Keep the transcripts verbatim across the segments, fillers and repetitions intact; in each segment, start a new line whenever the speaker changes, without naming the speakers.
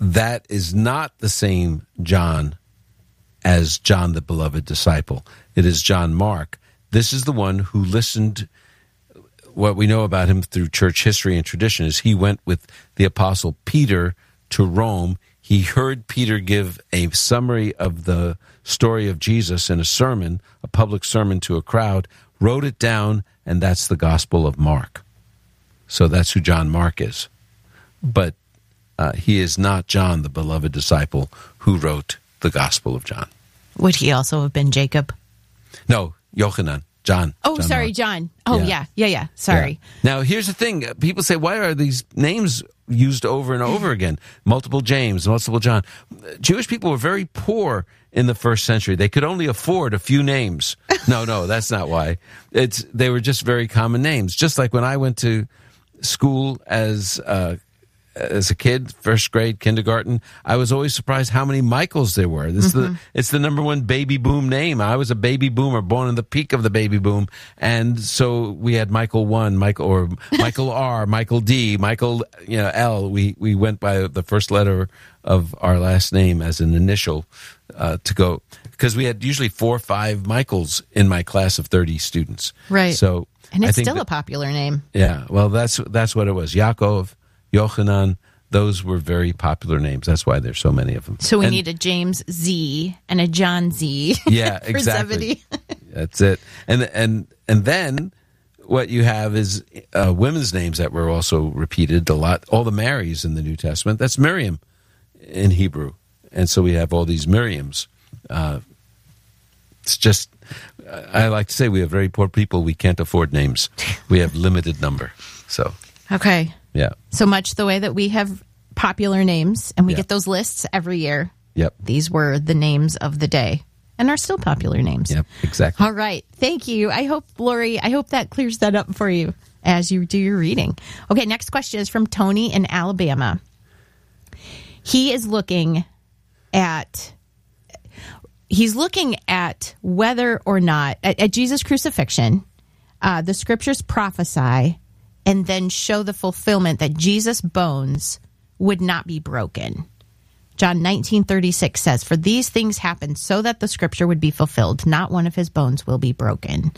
that is not the same John as John the beloved disciple. It is John Mark. This is the one who listened. What we know about him through church history and tradition is he went with the apostle Peter to Rome. He heard Peter give a summary of the story of Jesus in a sermon, a public sermon to a crowd, wrote it down, and that's the Gospel of Mark. So that's who John Mark is. But uh, he is not John, the beloved disciple, who wrote the Gospel of John.
Would he also have been Jacob?
No, Yochanan. John.
Oh,
John
sorry,
Mark.
John. Oh, yeah. yeah, yeah, yeah. Sorry.
Yeah. Now, here's the thing. People say, why are these names used over and over again? Multiple James, multiple John. Jewish people were very poor in the first century. They could only afford a few names. No, no, that's not why. It's They were just very common names. Just like when I went to school as uh, as a kid, first grade, kindergarten, I was always surprised how many Michaels there were. This mm-hmm. is the, it's the number one baby boom name. I was a baby boomer, born in the peak of the baby boom. And so we had Michael one, Michael or Michael R, Michael D, Michael you know, L. We, we went by the first letter of our last name as an initial uh, to go. Because we had usually four or five Michaels in my class of thirty students.
Right.
So
and it's
I think
still
that,
a popular name.
Yeah. Well, that's that's what it was. Yaakov, Yochanan, those were very popular names. That's why there's so many of them.
So we
and,
need a James Z and a John Z.
Yeah,
for
exactly.
Zebedee.
That's it. And and and then what you have is uh, women's names that were also repeated a lot. All the Marys in the New Testament. That's Miriam in Hebrew, and so we have all these Miriams. Uh, it's just, I like to say, we have very poor people. We can't afford names. We have limited number. So
okay.
Yeah.
So much the way that we have popular names, and we
yeah.
get those lists every year.
Yep.
These were the names of the day, and are still popular names.
Yep, exactly.
All right. Thank you. I hope, Lori, I hope that clears that up for you as you do your reading. Okay, next question is from Tony in Alabama. He is looking at... He's looking at whether or not, at, at Jesus' crucifixion, uh, the scriptures prophesy and then show the fulfillment that Jesus' bones would not be broken. John nineteen thirty-six says, "For these things happened so that the scripture would be fulfilled. Not one of his bones will be broken."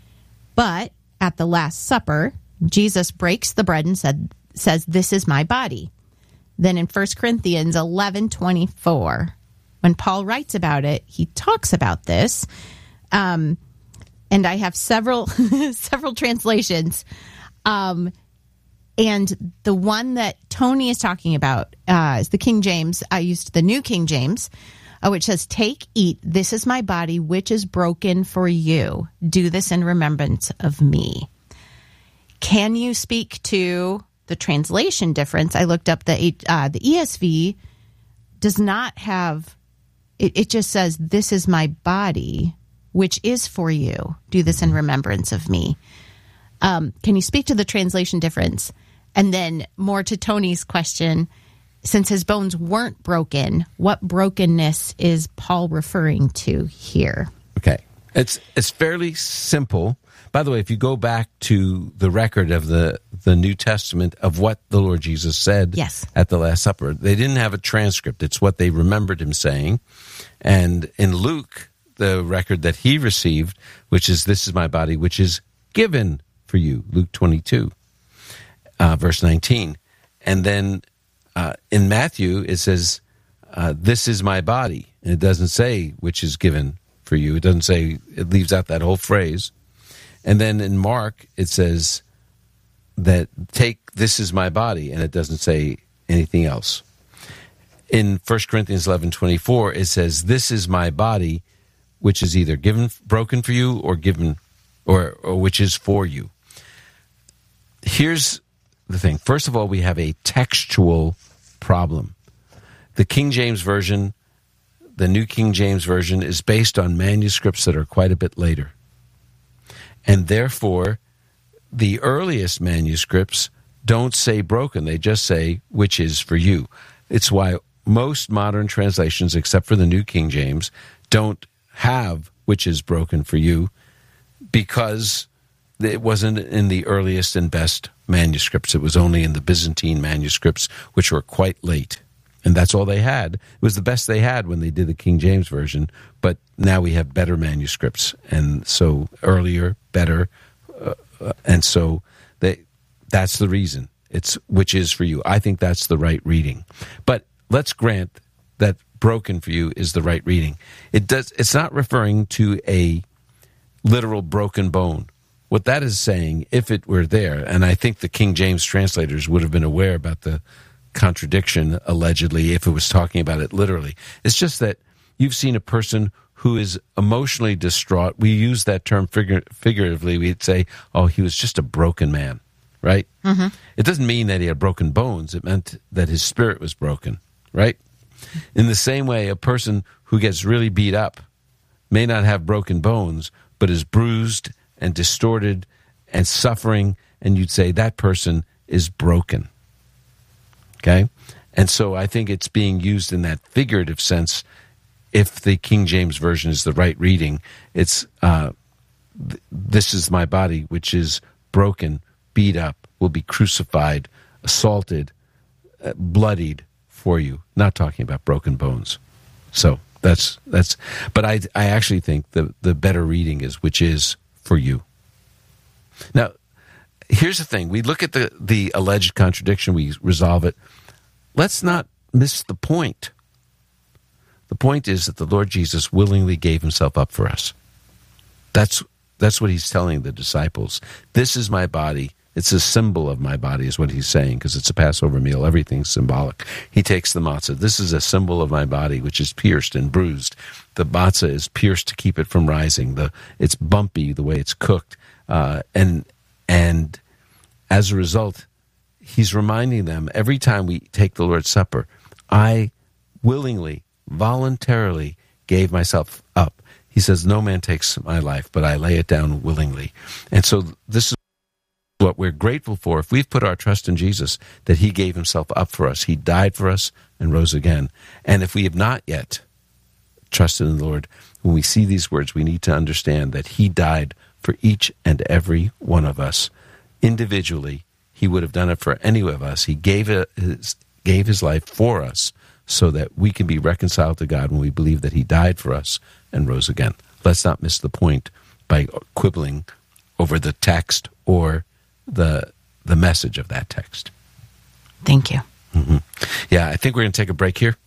But at the Last Supper, Jesus breaks the bread and said, says, "This is my body." Then in First Corinthians eleven twenty-four, when Paul writes about it, he talks about this. Um, and I have several several translations. Um, and the one that Tony is talking about uh, is the King James. I used the New King James, uh, which says, "Take, eat, this is my body, which is broken for you. Do this in remembrance of me." Can you speak to the translation difference? I looked up the uh, the E S V does not have... It, it just says, "This is my body, which is for you. Do this in remembrance of me." Um, can you speak to the translation difference? And then more to Tony's question, since his bones weren't broken, what brokenness is Paul referring to here?
Okay. It's it's fairly simple. By the way, if you go back to the record of the, the New Testament of what the Lord Jesus said
yes.
at the Last Supper, they didn't have a transcript. It's what they remembered him saying. And in Luke, the record that he received, which is, "This is my body, which is given for you," Luke twenty-two, uh, verse nineteen. And then uh, in Matthew, it says, uh, "This is my body." And it doesn't say, "which is given for you." It doesn't say, it leaves out that whole phrase. And then in Mark, it says that, "Take, this is my body," and it doesn't say anything else. In First Corinthians eleven twenty-four, it says, "This is my body, which is either given, broken for you, or given, or, or which is for you." Here's the thing. First of all, we have a textual problem. The King James Version, the New King James Version, is based on manuscripts that are quite a bit later. And therefore, the earliest manuscripts don't say broken. They just say, "which is for you." It's why most modern translations, except for the New King James, don't have "which is broken for you," because it wasn't in the earliest and best manuscripts. It was only in the Byzantine manuscripts, which were quite late. And that's all they had. It was the best they had when they did the King James Version, but now we have better manuscripts, and so earlier, better, uh, uh, and so they, that's the reason. It's which is for you. I think that's the right reading. But let's grant that broken for you is the right reading. It does. It's not referring to a literal broken bone. What that is saying, if it were there, and I think the King James translators would have been aware about the contradiction, allegedly, if it was talking about it literally. It's just that you've seen a person who is emotionally distraught. We use that term figur- figuratively. We'd say, oh, he was just a broken man, right? Mm-hmm. It doesn't mean that he had broken bones. It meant that his spirit was broken, right? In the same way, a person who gets really beat up may not have broken bones, but is bruised and distorted and suffering, and you'd say that person is broken. Okay? And so I think it's being used in that figurative sense. If the King James Version is the right reading, it's uh, th- this is my body, which is broken, beat up, will be crucified, assaulted, uh, bloodied for you. Not talking about broken bones. So that's that's. But I I actually think the the better reading is which is for you. Now, here's the thing. We look at the, the alleged contradiction. We resolve it. Let's not miss the point. The point is that the Lord Jesus willingly gave himself up for us. That's that's what he's telling the disciples. This is my body. It's a symbol of my body is what he's saying, because it's a Passover meal. Everything's symbolic. He takes the matzah. This is a symbol of my body, which is pierced and bruised. The matzah is pierced to keep it from rising. The It's bumpy the way it's cooked. Uh, and and as a result, he's reminding them every time we take the Lord's Supper, I willingly, voluntarily gave myself up. He says, no man takes my life, but I lay it down willingly. And so this is what we're grateful for. If we've put our trust in Jesus, that he gave himself up for us. He died for us and rose again. And if we have not yet trusted in the Lord, when we see these words, we need to understand that he died for each and every one of us. Individually, he would have done it for any of us. He gave it, his, gave his life for us so that we can be reconciled to God when we believe that he died for us and rose again. Let's not miss the point by quibbling over the text or the the message of that text.
Thank you.
Mm-hmm. Yeah, I think we're going to take a break here.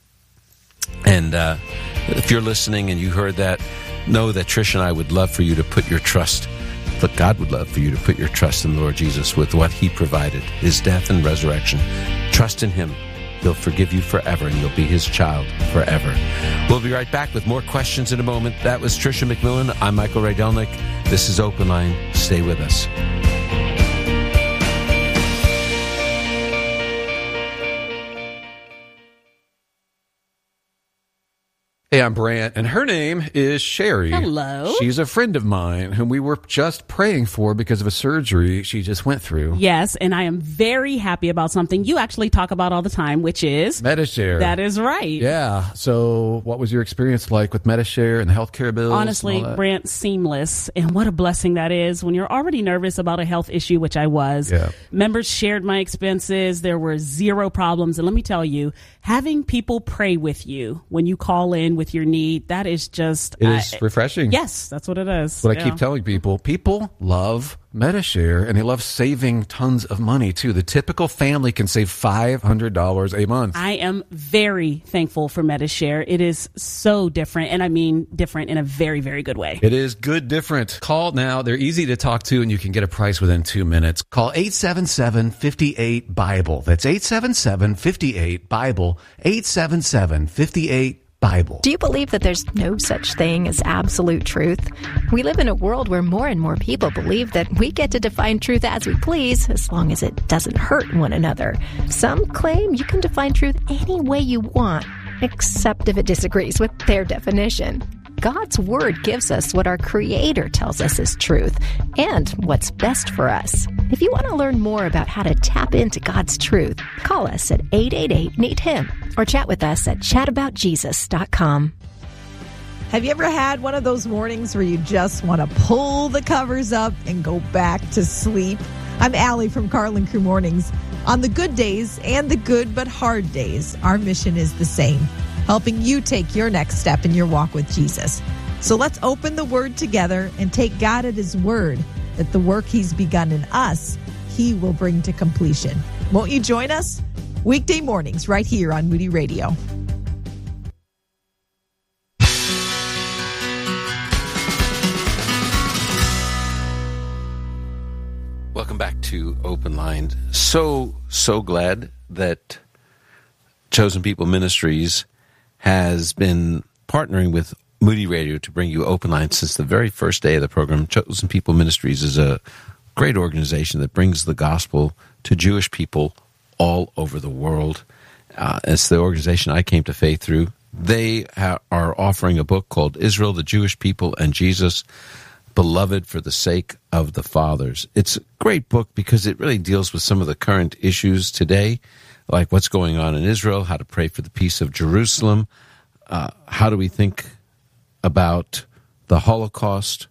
And uh, if you're listening and you heard that, know that Trish and I would love for you to put your trust, but God would love for you to put your trust in the Lord Jesus with what he provided, his death and resurrection. Trust in him. He'll forgive you forever, and you'll be his child forever. We'll be right back with more questions in a moment. That was Tricia McMillan. I'm Michael Rydelnik. This is Open Line. Stay with us.
Hey, I'm Brant, and her name is Sherry.
Hello.
She's a friend of mine whom we were just praying for because of a surgery she just went through.
Yes, and I am very happy about something you actually talk about all the time, which is
Medi-Share.
That is right.
Yeah. So what was your experience like with Medi-Share and the healthcare bills?
Honestly, Brant, seamless. And what a blessing that is when you're already nervous about a health issue, which I was.
Yeah.
Members shared my expenses. There were zero problems. And let me tell you, having people pray with you when you call in with your need, that is just...
It is I, refreshing.
Yes, that's what it is.
What
yeah.
I keep telling people, people love Medi-Share, and they love saving tons of money, too. The typical family can save five hundred dollars a month.
I am very thankful for Medi-Share. It is so different, and I mean different in a very, very good way.
It is good different. Call now. They're easy to talk to, and you can get a price within two minutes. Call eight seven seven, five eight, Bible. That's eight seven seven, five eight, Bible. eight seven seven, five eight, Bible.
Do you believe that there's no such thing as absolute truth? We live in a world where more and more people believe that we get to define truth as we please, as long as it doesn't hurt one another. Some claim you can define truth any way you want, except if it disagrees with their definition. God's Word gives us what our Creator tells us is truth and what's best for us. If you want to learn more about how to tap into God's truth, call us at eight eight eight, N E E D, H I M or chat with us at chat about jesus dot com.
Have you ever had one of those mornings where you just want to pull the covers up and go back to sleep? I'm Allie from Carlin Crew Mornings. On the good days and the good but hard days, our mission is the same, helping you take your next step in your walk with Jesus. So let's open the Word together and take God at His word that the work He's begun in us, He will bring to completion. Won't you join us? Weekday mornings right here on Moody Radio.
Welcome back to Open Line. So, so glad that Chosen People Ministries has been partnering with Moody Radio to bring you Open Line since the very first day of the program. Chosen People Ministries is a great organization that brings the gospel to Jewish people all over the world. Uh, it's the organization I came to faith through. They ha- are offering a book called Israel, the Jewish People, and Jesus, Beloved for the Sake of the Fathers. It's a great book because it really deals with some of the current issues today, like what's going on in Israel, how to pray for the peace of Jerusalem, uh, how do we think about the Holocaust,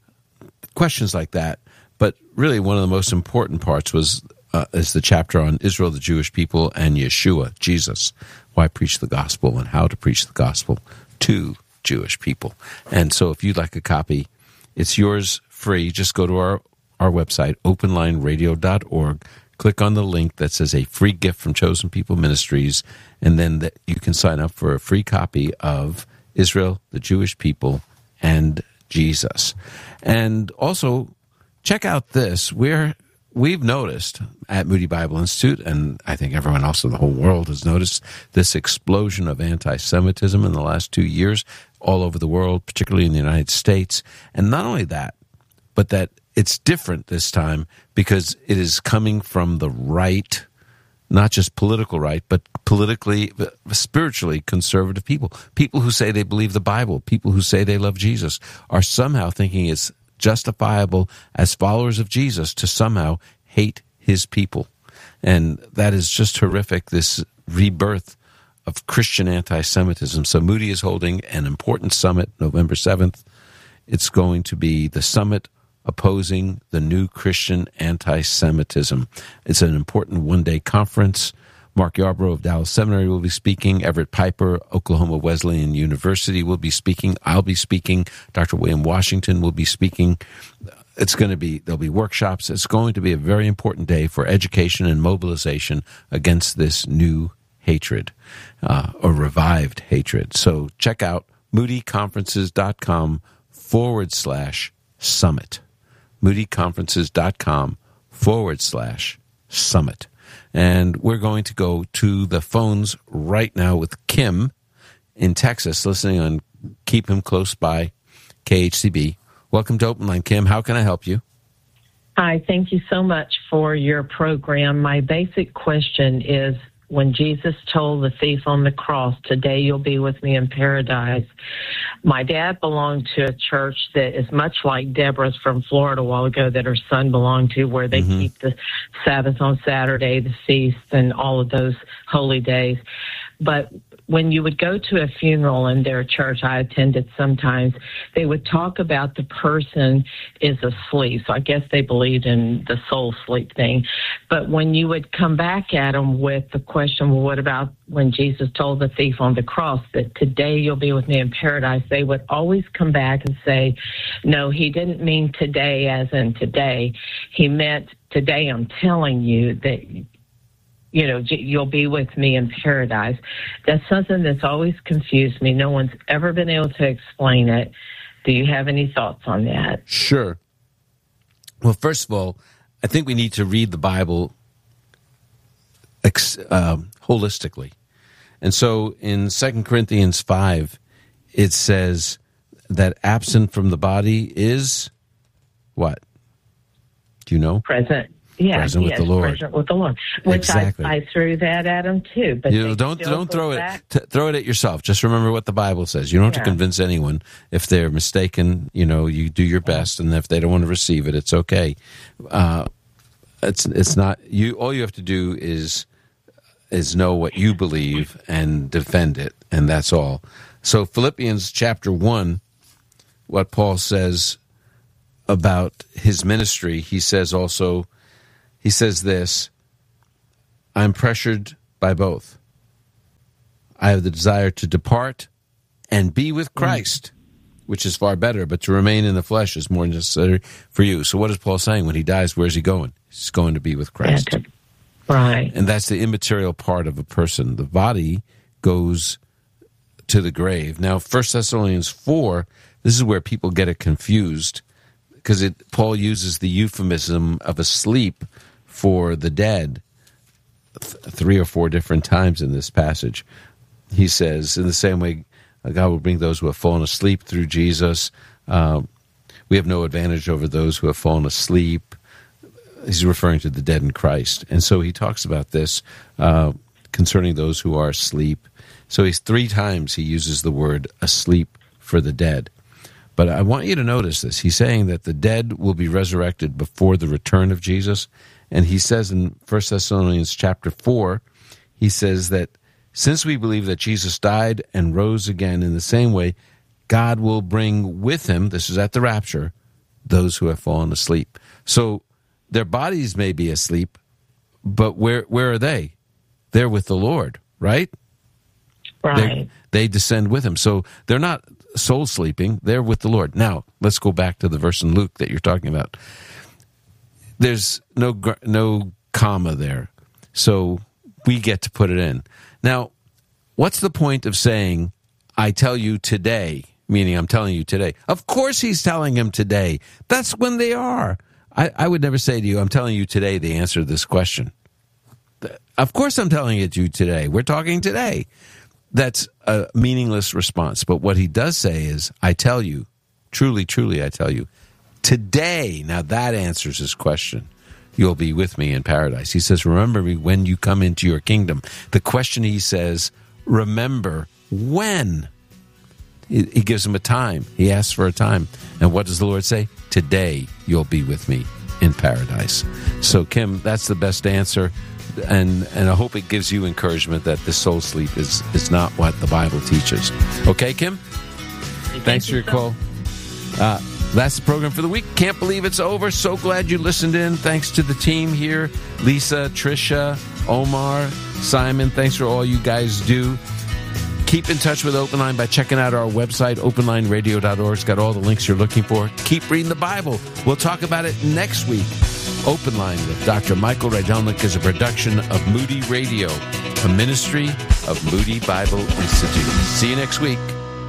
questions like that. But really one of the most important parts was uh, is the chapter on Israel, the Jewish people, and Yeshua, Jesus, why preach the gospel and how to preach the gospel to Jewish people. And so if you'd like a copy, it's yours free. Just go to our, our website, open line radio dot org. Click on the link that says a free gift from Chosen People Ministries, and then the, you can sign up for a free copy of Israel, the Jewish People, and Jesus. And also, check out this. We're, we've noticed at Moody Bible Institute, and I think everyone else in the whole world has noticed, this explosion of anti-Semitism in the last two years all over the world, particularly in the United States. And not only that, but that it's different this time because it is coming from the right, not just political right, but politically, spiritually conservative people. People who say they believe the Bible, people who say they love Jesus, are somehow thinking it's justifiable as followers of Jesus to somehow hate his people. And that is just horrific, this rebirth of Christian anti-Semitism. So Moody is holding an important summit November seventh. It's going to be the summit opposing the new Christian anti-Semitism. It's an important one-day conference. Mark Yarbrough of Dallas Seminary will be speaking. Everett Piper, Oklahoma Wesleyan University, will be speaking. I'll be speaking. Doctor William Washington will be speaking. It's going to be, there'll be workshops. It's going to be a very important day for education and mobilization against this new hatred, uh, or revived hatred. So check out moodyconferences.com forward slash summit. moodyconferences.com forward slash summit. And we're going to go to the phones right now with Kim in Texas, listening on Keep Him Close By K H C B. Welcome to Open Line, Kim. How can I help you?
Hi, thank you so much for your program. My basic question is, when Jesus told the thief on the cross, today you'll be with me in paradise, my dad belonged to a church that is much like Deborah's from Florida a while ago that her son belonged to, where they mm-hmm. keep the Sabbath on Saturday, the feasts, and all of those holy days. But when you would go to a funeral in their church, I attended sometimes, they would talk about the person is asleep. So I guess they believed in the soul sleep thing. But when you would come back at them with the question, well, what about when Jesus told the thief on the cross that today you'll be with me in paradise, they would always come back and say, no, he didn't mean today as in today. He meant today I'm telling you that you know, you'll be with me in paradise. That's something that's always confused me. No one's ever been able to explain it. Do you have any thoughts on that?
Sure. Well, first of all, I think we need to read the Bible ex- uh, holistically. And so in Second Corinthians five, it says that absent from the body is what? Do you know?
Present. Yeah,
present
yes,
with the Lord.
Present with the Lord. Which
exactly.
I, I threw that at him too. But
you know, don't don't throw it t- throw it at yourself. Just remember what the Bible says. You don't have yeah. to convince anyone. If they're mistaken, you know, you do your best, and if they don't want to receive it, it's okay. Uh, it's it's not you. All you have to do is is know what you believe and defend it, and that's all. So Philippians chapter one, what Paul says about his ministry, he says also. He says this, I'm pressured by both. I have the desire to depart and be with Christ, which is far better, but to remain in the flesh is more necessary for you. So what is Paul saying? When he dies, where's he going? He's going to be with Christ.
Yeah, right.
And that's the immaterial part of a person. The body goes to the grave. Now, First Thessalonians four, this is where people get it confused, because it Paul uses the euphemism of asleep for the dead th- three or four different times in this passage. He says, in the same way, God will bring those who have fallen asleep through Jesus. Uh, we have no advantage over those who have fallen asleep. He's referring to the dead in Christ. And so he talks about this uh, concerning those who are asleep. So he's three times he uses the word asleep for the dead. But I want you to notice this. He's saying that the dead will be resurrected before the return of Jesus. And he says in First Thessalonians chapter four, he says that since we believe that Jesus died and rose again in the same way, God will bring with him, this is at the rapture, those who have fallen asleep. So their bodies may be asleep, but where where are they? They're with the Lord, right?
Right.
They, they descend with him. So they're not soul sleeping, they're with the Lord. Now, let's go back to the verse in Luke that you're talking about. There's no no comma there, so we get to put it in. Now, what's the point of saying, I tell you today, meaning I'm telling you today? Of course he's telling him today. That's when they are. I, I would never say to you, I'm telling you today the answer to this question. Of course I'm telling it to you today. We're talking today. That's a meaningless response. But what he does say is, I tell you, truly, truly, I tell you, today, now that answers his question. You'll be with me in paradise. He says, remember me when you come into your kingdom. The question, he says, remember when? He, he gives him a time. He asks for a time. And what does the Lord say? Today you'll be with me in paradise. So, Kim, that's the best answer. And and I hope it gives you encouragement that this soul sleep is, is not what the Bible teaches. Okay, Kim?
Thank
Thanks for your call. Uh, that's the program for the week. Can't believe it's over. So glad you listened in. Thanks to the team here. Lisa, Tricia, Omar, Simon. Thanks for all you guys do. Keep in touch with Open Line by checking out our website, open line radio dot org. It's got all the links you're looking for. Keep reading the Bible. We'll talk about it next week. Open Line with Doctor Michael Rydelnik is a production of Moody Radio, a ministry of Moody Bible Institute. See you next week.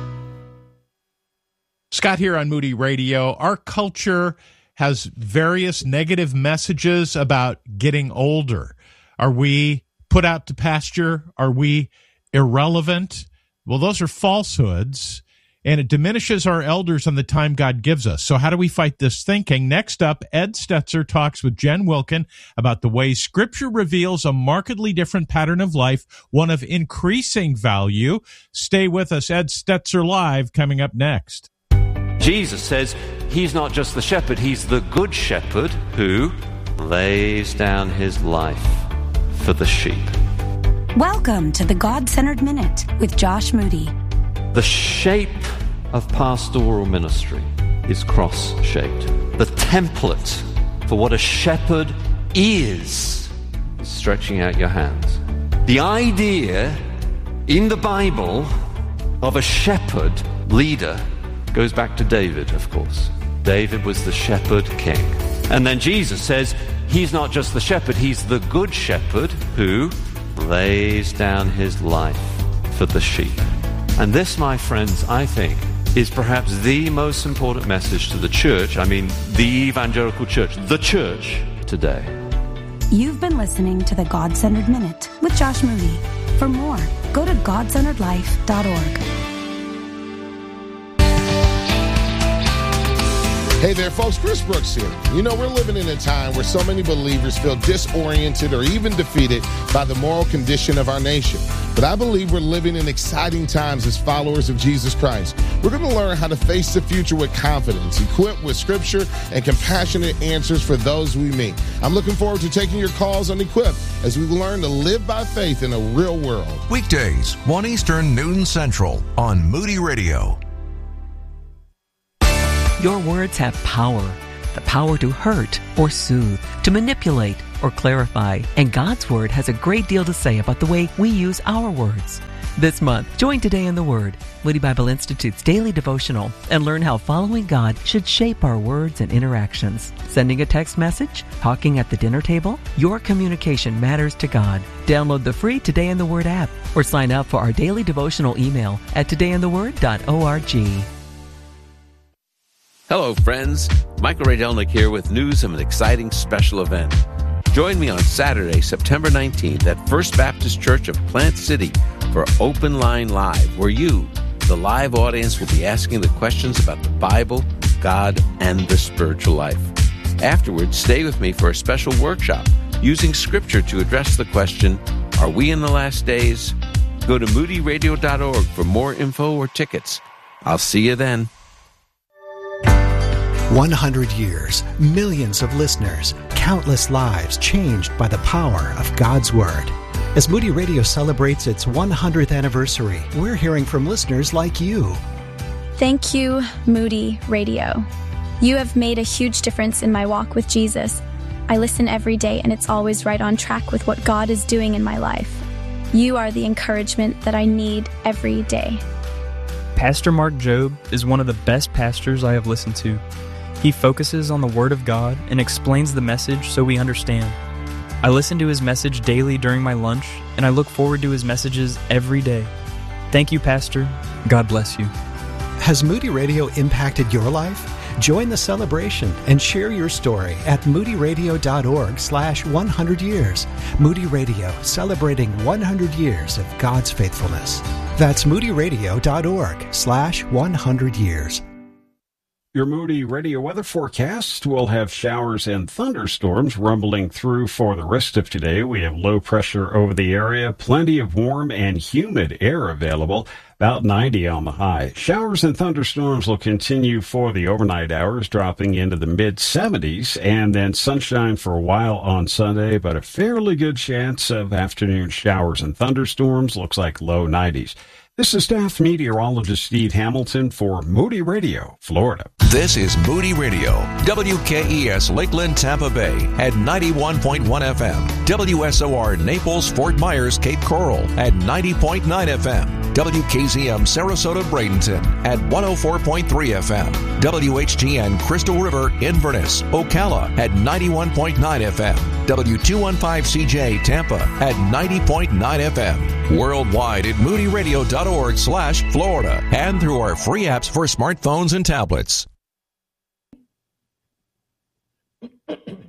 Scott here on Moody Radio. Our culture has various negative messages about getting older. Are we put out to pasture? Are we irrelevant? Well, those are falsehoods, and it diminishes our elders and the time God gives us. So how do we fight this thinking? Next up, Ed Stetzer talks with Jen Wilkin about the ways Scripture reveals a markedly different pattern of life, one of increasing value. Stay with us. Ed Stetzer Live coming up next.
Jesus says he's not just the shepherd, he's the good shepherd who lays down his life for the sheep.
Welcome to the God-Centered Minute with Josh Moody.
The shape of pastoral ministry is cross-shaped. The template for what a shepherd is is stretching out your hands. The idea in the Bible of a shepherd leader goes back to David, of course. David was the shepherd king. And then Jesus says he's not just the shepherd, he's the good shepherd who lays down his life for the sheep. And this, my friends, I think, is perhaps the most important message to the church, I mean the evangelical church, the church today.
You've been listening to the God-Centered Minute with Josh Moody. For more, go to god centered life dot org.
Hey there, folks. Chris Brooks here. You know, we're living in a time where so many believers feel disoriented or even defeated by the moral condition of our nation. But I believe we're living in exciting times as followers of Jesus Christ. We're going to learn how to face the future with confidence, equipped with Scripture and compassionate answers for those we meet. I'm looking forward to taking your calls on Equip as we learn to live by faith in a real world.
Weekdays, one Eastern, noon Central on Moody Radio.
Your words have power. the power to hurt or soothe, to manipulate or clarify, and God's Word has a great deal to say about the way we use our words. This month, join Today in the Word, Moody Bible Institute's daily devotional, and learn how following God should shape our words and interactions. Sending a text message? Talking at the dinner table? Your communication matters to God. Download the free Today in the Word app or sign up for our daily devotional email at today in the word dot org.
Hello, friends. Michael Ray Delnick here with news of an exciting special event. Join me on Saturday, September nineteenth at First Baptist Church of Plant City for Open Line Live, where you, the live audience, will be asking the questions about the Bible, God, and the spiritual life. Afterwards, stay with me for a special workshop using Scripture to address the question, are we in the last days? Go to moody radio dot org for more info or tickets. I'll see you then.
one hundred years, millions of listeners, countless lives changed by the power of God's Word. As Moody Radio celebrates its one hundredth anniversary, we're hearing from listeners like you.
Thank you, Moody Radio. You have made a huge difference in my walk with Jesus. I listen every day, and it's always right on track with what God is doing in my life. You are the encouragement that I need every day.
Pastor Mark Jobe is one of the best pastors I have listened to. He focuses on the Word of God and explains the message so we understand. I listen to his message daily during my lunch, and I look forward to his messages every day. Thank you, Pastor. God bless you.
Has Moody Radio impacted your life? Join the celebration and share your story at moody radio dot org slash one hundred years. Moody Radio, celebrating one hundred years of God's faithfulness. That's moody radio dot org slash one hundred years.
Your Moody Radio weather forecast will have showers and thunderstorms rumbling through for the rest of today. We have low pressure over the area, plenty of warm and humid air available, about ninety on the high. Showers and thunderstorms will continue for the overnight hours, dropping into the mid seventies, and then sunshine for a while on Sunday, but a fairly good chance of afternoon showers and thunderstorms. Looks like low nineties. This is staff meteorologist Steve Hamilton for Moody Radio, Florida.
This is Moody Radio, W K E S Lakeland, Tampa Bay at ninety-one point one F M, W S O R Naples, Fort Myers, Cape Coral at ninety point nine F M, W K Z M Sarasota, Bradenton at one oh four point three F M, W H G N Crystal River, Inverness, Ocala at ninety-one point nine F M, W two fifteen C J Tampa at ninety point nine F M, worldwide at moody radio dot org slash Florida, and through our free apps for smartphones and tablets.